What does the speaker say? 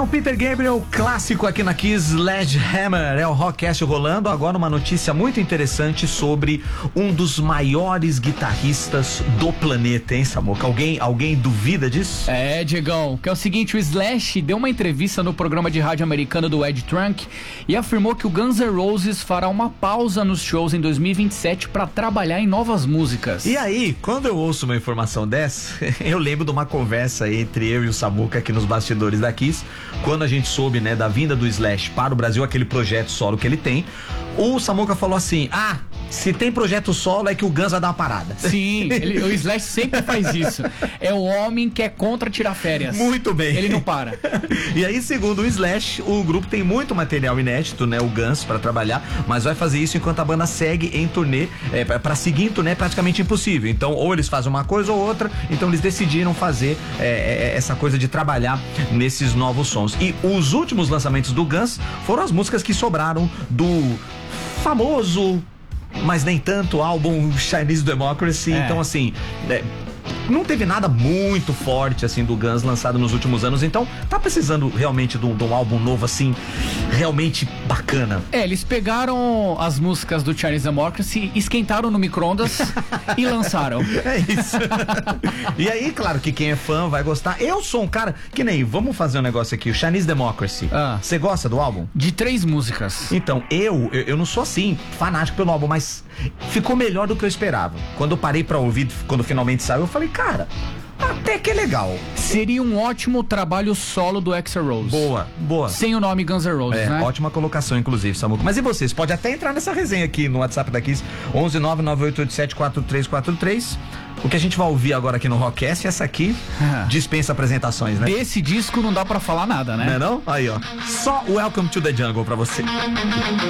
O Peter Gabriel, clássico aqui na Kiss, Sledgehammer, é o Rockcast rolando. Agora uma notícia muito interessante sobre um dos maiores guitarristas do planeta, hein, Samuca? Alguém duvida disso? É, Diegão, que é o seguinte, o Slash deu uma entrevista no programa de rádio americano do Ed Trunk e afirmou que o Guns N' Roses fará uma pausa nos shows em 2027 para trabalhar em novas músicas. E aí, quando eu ouço uma informação dessa, eu lembro de uma conversa entre eu e o Samuca aqui nos bastidores da Kiss. Quando a gente soube, né, da vinda do Slash para o Brasil, aquele projeto solo que ele tem, o Samuca falou assim: se tem projeto solo é que o Guns vai dar uma parada. Sim, o Slash sempre faz isso. É o homem que é contra tirar férias. Muito bem. Ele não para. E aí, segundo o Slash, o grupo tem muito material inédito, né, o Guns, pra trabalhar, mas vai fazer isso enquanto a banda segue em turnê. Pra seguir em turnê é praticamente impossível. Então, ou eles fazem uma coisa ou outra, então eles decidiram fazer essa coisa de trabalhar nesses novos sons. E os últimos lançamentos do Guns foram as músicas que sobraram do famoso, mas nem tanto, álbum Chinese Democracy. Então, assim, não teve nada muito forte, assim, do Guns lançado nos últimos anos. Então, tá precisando realmente de um álbum novo, assim, realmente bacana. Eles pegaram as músicas do Chinese Democracy, esquentaram no micro-ondas e lançaram. É isso. E aí, claro que quem é fã vai gostar. Eu sou um cara que nem, vamos fazer um negócio aqui, o Chinese Democracy. Você gosta do álbum? De 3 músicas. Então, eu não sou assim, fanático pelo álbum, mas ficou melhor do que eu esperava. Quando eu parei pra ouvir, quando finalmente saiu, eu falei, cara, até que é legal. Seria um ótimo trabalho solo do Axl Rose. Boa. Sem o nome Guns N' Roses, né? Ótima colocação, inclusive, Samuca. Mas e vocês? Pode até entrar nessa resenha aqui no WhatsApp da Kiss, 11998874343. O que a gente vai ouvir agora aqui no Rockcast, essa aqui dispensa apresentações, né? Desse disco não dá pra falar nada, né? Não é não? Aí, ó. Só Welcome to the Jungle pra você.